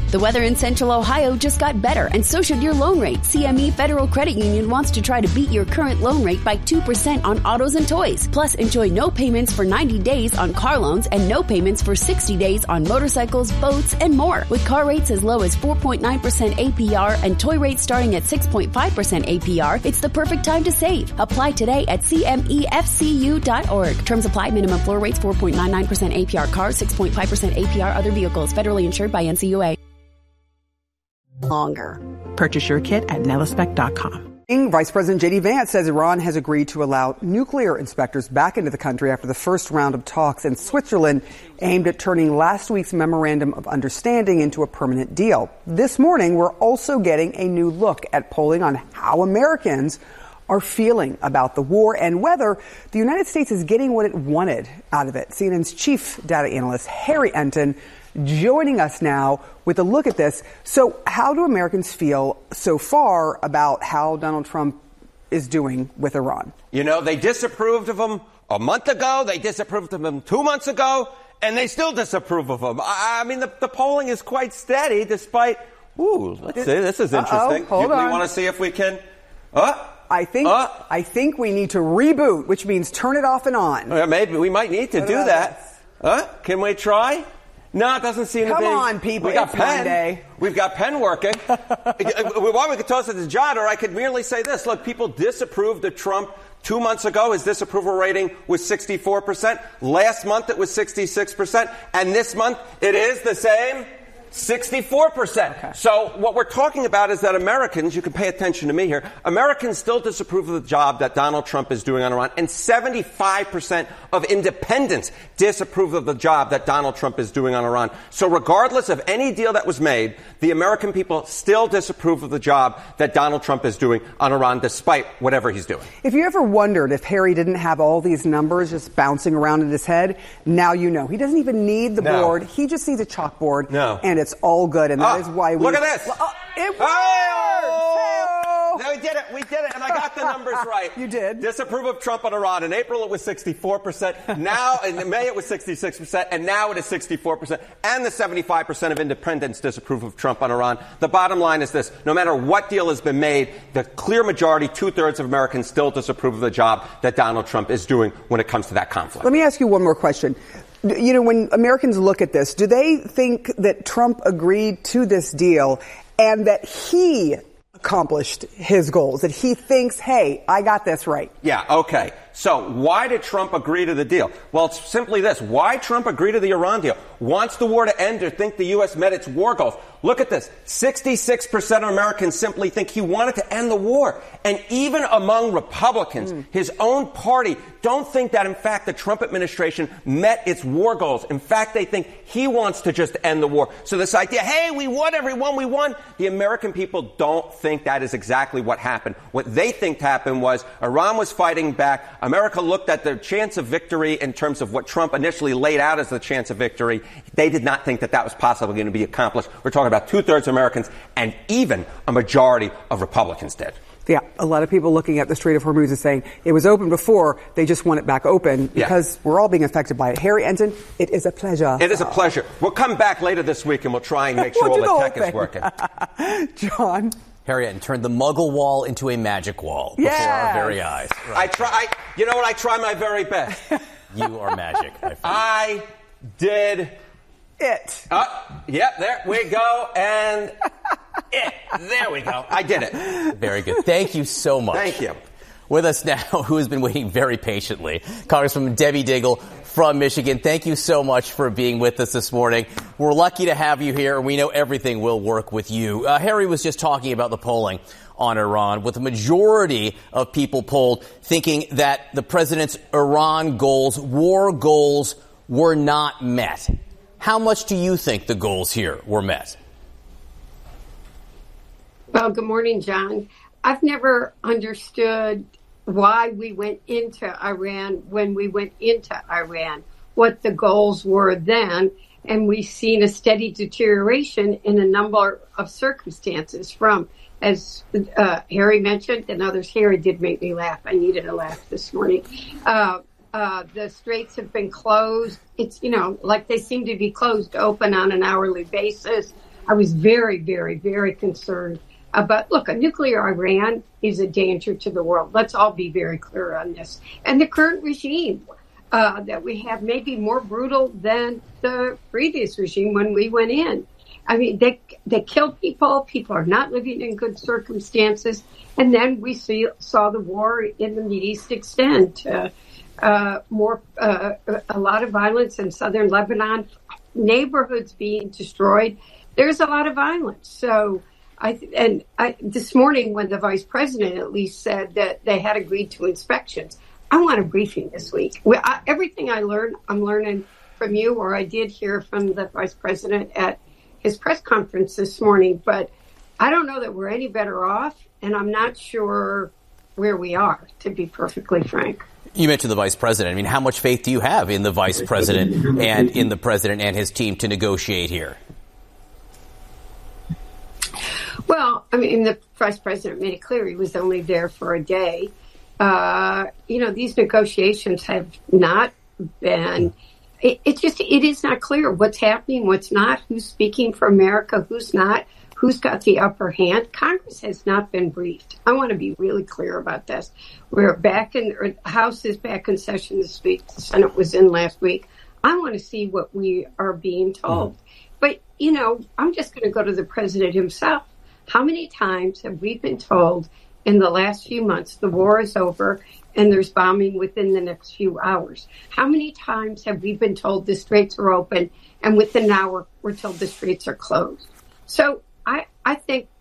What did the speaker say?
The weather in Central Ohio just got better, and so should your loan rate. CME Federal Credit Union wants to try to beat your current loan rate by 2% on autos and toys. Plus, enjoy no payments for 90 days on car loans and no payments for 60 days on motorcycles, boats, and more. With car rates as low as 4.9% APR and toy rates starting at 6.5% APR, it's the perfect time to save. Apply today at CMEFCU.org. Terms apply. Minimum floor rates 4.99% APR cars, 6.5% APR other vehicles. Federally insured by NCUA. Longer. Purchase your kit at Nellispec.com. Vice President J.D. Vance says Iran has agreed to allow nuclear inspectors back into the country after the first round of talks in Switzerland aimed at turning last week's memorandum of understanding into a permanent deal. This morning, we're also getting a new look at polling on how Americans are feeling about the war and whether the United States is getting what it wanted out of it. CNN's chief data analyst, Harry Enton, joining us now with a look at this. So how do Americans feel so far about how Donald Trump is doing with Iran? You know, they disapproved of him a month ago. They disapproved of him 2 months ago, and they still disapprove of him. I mean, the polling is quite steady despite, let's see, this is interesting. Hold on. We want to see if we can, I think we need to reboot, which means turn it off and on. Maybe we might need to do that. Can we try? No, it doesn't seem to be. Come on, people. We got it's pen. Monday. We've got pen working. Well, we could toss it to John, or I could merely say this. Look, people disapproved of Trump 2 months ago. His disapproval rating was 64%. Last month, it was 66%. And this month, it is the same. 64%. Okay. So what we're talking about is that Americans, you can pay attention to me here, Americans still disapprove of the job that Donald Trump is doing on Iran, and 75% of independents disapprove of the job that Donald Trump is doing on Iran. So regardless of any deal that was made, the American people still disapprove of the job that Donald Trump is doing on Iran, despite whatever he's doing. If you ever wondered if Harry didn't have all these numbers just bouncing around in his head, now you know. He doesn't even need the board. He just needs a chalkboard. And it's all good, and that is why we... Look at this! It worked! No, we did it, and I got the numbers right. You did. Disapprove of Trump on Iran. In April, it was 64%. Now, in May, it was 66%, and now it is 64%. And the 75% of independents disapprove of Trump on Iran. The bottom line is this. No matter what deal has been made, the clear majority, 2/3 of Americans still disapprove of the job that Donald Trump is doing when it comes to that conflict. Let me ask you one more question. You know, when Americans look at this, do they think that Trump agreed to this deal and that he accomplished his goals, that he thinks, hey, I got this right? Yeah, okay. So why did Trump agree to the deal? Well, it's simply this. Why Trump agree to the Iran deal? Wants the war to end or think the U.S. met its war goals? Look at this. 66% of Americans simply think he wanted to end the war. And even among Republicans, his own party don't think that, in fact, the Trump administration met its war goals. In fact, they think he wants to just end the war. So this idea, hey, we won, everyone, we won. The American people don't think that is exactly what happened. What they think happened was Iran was fighting back. America looked at the chance of victory in terms of what Trump initially laid out as the chance of victory. They did not think that that was possibly going to be accomplished. We're talking about 2/3 of Americans, and even a majority of Republicans did. Yeah, a lot of people looking at the Strait of Hormuz is saying it was open before, they just want it back open because we're all being affected by it. Harry Enton, it is a pleasure. It is a pleasure. We'll come back later this week and we'll try and make sure all the tech is working. John? Harry Enton turned the Muggle wall into a magic wall before our very eyes. Right. You know what? I try my very best. You are magic, my friend. I did it. There we go. And there we go. I did it. Very good. Thank you so much. Thank you. With us now, who has been waiting very patiently, Congresswoman Debbie Dingell from Michigan. Thank you so much for being with us this morning. We're lucky to have you here, and we know everything will work with you. Harry was just talking about the polling on Iran, with the majority of people polled thinking that the president's Iran goals, war goals, were not met. How much do you think the goals here were met? Well, good morning, John. I've never understood why we went into Iran when we went into Iran, what the goals were then, and we've seen a steady deterioration in a number of circumstances from, as Harry mentioned, and others. Harry did make me laugh. I needed a laugh this morning. The straits have been closed. It's, like they seem to be closed open on an hourly basis. I was very, very, very concerned about, look, a nuclear Iran is a danger to the world. Let's all be very clear on this. And the current regime that we have may be more brutal than the previous regime when we went in. I mean, they kill people. People are not living in good circumstances. And then we saw the war in the Middle East extend to a lot of violence in southern Lebanon, neighborhoods being destroyed. There's a lot of violence. So this morning when the vice president at least said that they had agreed to inspections, I want a briefing this week. Everything I learned, I'm learning from you, or I did hear from the vice president at his press conference this morning, but I don't know that we're any better off, and I'm not sure where we are, to be perfectly frank. You mentioned the vice president. I mean, how much faith do you have in the vice president and in the president and his team to negotiate here? Well, I mean, the vice president made it clear he was only there for a day. These negotiations have not been, it is not clear what's happening, what's not, who's speaking for America, who's not, who's got the upper hand. Congress has not been briefed. I want to be really clear about this. The House is back in session this week. The Senate was in last week. I want to see what we are being told. But, I'm just going to go to the president himself. How many times have we been told in the last few months the war is over and there's bombing within the next few hours? How many times have we been told the straits are open and within an hour we're told the straits are closed? So I think